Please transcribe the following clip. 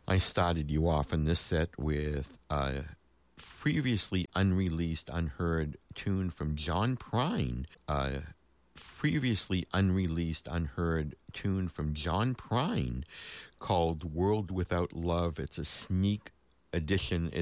I started you off in this set with a previously unreleased, unheard tune from John Prine. Previously unreleased, unheard tune from John Prine called World Without Love. It's a sneak edition.